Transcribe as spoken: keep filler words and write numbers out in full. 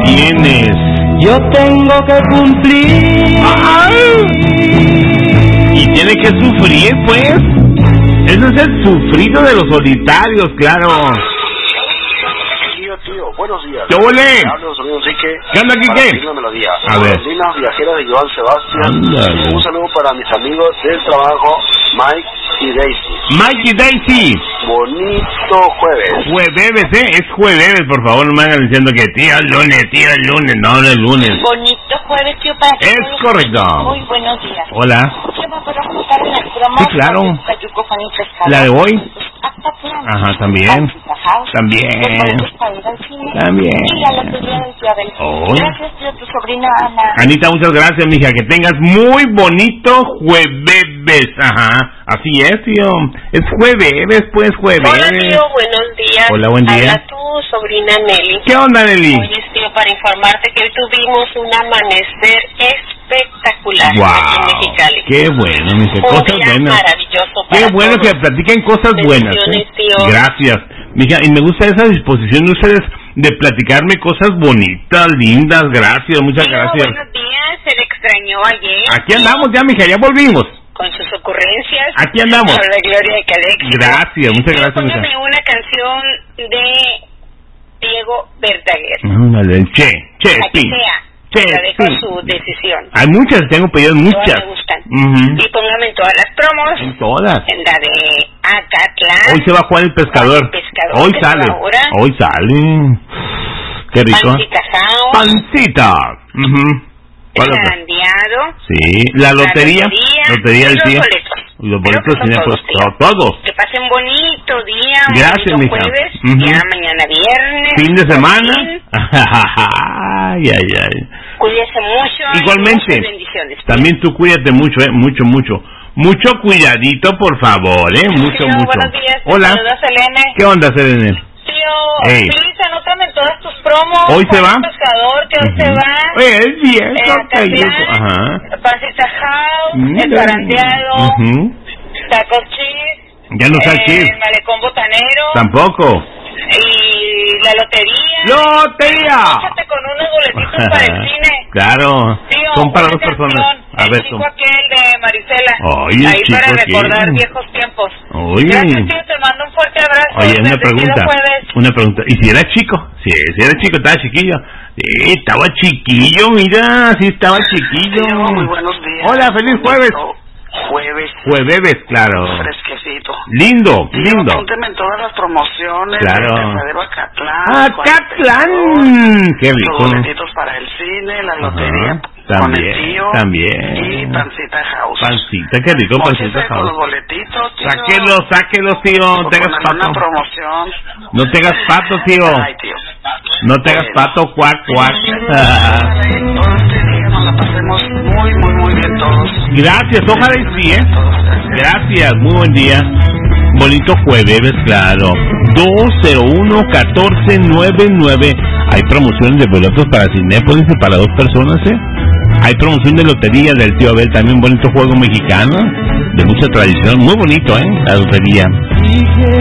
tienes? Yo tengo que cumplir. ¡Ay! Y tiene que sufrir, pues. Ese es el sufrido de los solitarios, claro. Tío, tío, buenos días. ¿Qué huele? Hablo, soy Enrique. ¿Qué onda, Quique? Una melodía. A ver. Líneas viajeras de Joan Sebastián. Ándale. Un saludo para mis amigos del trabajo, Mike y Daisy. Mike y Daisy. Bonito jueves. Jueves, ¿eh? Es jueves, por favor, no me hagan diciendo que tío, el lunes, tío, el lunes. No, no es lunes. Bonito jueves, tío, para Es todos. correcto. Muy buenos días. Hola. ¿Qué me puedo contar en las bromas? Sí, claro. Cayuco, Juan y Pescado. ¿La de hoy? Hasta plan. Ajá, también. También. También. Y la lotería del tío Abel. Hoy. Gracias, tío, tu sobrina Ana. Anita, muchas gracias, mija. Que tengas muy bonito jueves. Ajá. Así es, tío. Es jueves, pues, jueves. Hola, tío, buenos días. Hola, buen día. Habla tu sobrina Nelly. ¿Qué onda, Nelly? Oye, tío, para informarte que hoy tuvimos un amanecer espectacular Wow. aquí en Mexicali. Qué bueno, mija. Un Cosas día buenas. maravilloso Qué para bueno todos. que platiquen cosas buenas. ¿eh? Bendiciones, tío. Gracias. Mija, y me gusta esa disposición de ustedes de platicarme cosas bonitas, lindas. Gracias, muchas Tío, gracias. buenos días, se le extrañó ayer. Aquí andamos ya, mija, ya volvimos. Con sus ocurrencias. Aquí andamos. Por la gloria de Calix. Gracias, muchas gracias, mija. Póngame una canción de Diego Verdaguer. Ándale, el Che, Che, La que sí. sea. Che, La dejo sí. su decisión. Hay muchas, tengo pedidos, muchas. Todas me gustan. Ujú. Y póngame en todas las promos. En todas. En la de Acatlán. Hoy se va a jugar el pescador. El pescador Hoy que sale. se va ahora. Hoy sale. Qué rico. Pancita Jao. Pancita. Ujú. ¿Cuál otra? Zarandeado. Sí, la lotería. La lotería. Lotería Y del los día. boletos. Y los Creo boletos que son tienen todos, pues tío. todos. Que pasen bonito día. un Gracias, bonito mija. jueves. Ujú. Ya mañana viernes. Fin de por semana. fin. Ay, ay, ay. Cuídese mucho. y Igualmente. muchas bendiciones. También tú cuídate mucho, eh, mucho, mucho. Mucho cuidadito, por favor, eh, mucho, Tío, mucho. buenos días. Hola. Saludos, Selene. ¿Qué onda, Selene? Tío, Ey. please, anótame en todas tus promos. ¿Hoy se Juan va? el Pescador, que hoy Ujú. se va. Oye, es bien, Eh, Cayuco. Acatlán, Ajá. Pancita House, el Mira. Zarandeado, Ujú. Tacos Cheese, Ya no sabes qué es. el Malecón Botanero Tampoco. y la lotería. ¡Lotería! Échate con unos boletitos para el cine. Claro. Tío, Son para una dos personas. canción, A el ver, chico son. aquel de Marisela. Ay, el Ahí chico para aquel. recordar viejos tiempos. Oye. Gracias, tío, te mando un fuerte abrazo. Oye, una Bendecido pregunta. jueves. Una pregunta. ¿Y si era chico? Sí, si era chico, estaba chiquillo. Sí, estaba chiquillo, mira, sí estaba chiquillo. Tío, muy buenos días. Hola, feliz jueves. Jueves. Jueves, claro. Fresquecito. Lindo, Tío, lindo. apúnteme en todas las promociones. Claro. El Cazadero Acatlán. ¡Acatlán! ¡Qué Los rico! boletitos para el cine, la lotería. Ajá, Con el también, tío. también. Y Pancita House. Pancita, qué rico, Móchese pancita. con los boletitos, tío. Sáquelos, sáquelos, tío. No O te hagas con alguna pato. promoción. No te hagas pato, tío. Ay, tío. No te hagas pato, cuac, cuac. Todo este día nos la pasemos muy, muy, muy bien todos. Gracias, ojalá y sí, ¿eh? Gracias, muy buen día. Bonito jueves, claro. dos cero uno, uno cuatro nueve nueve. Hay promociones de boletos para Cinépolis y para dos personas, ¿eh? Hay promoción de lotería del tío Abel, también bonito juego mexicano, de mucha tradición, muy bonito, ¿eh? La lotería.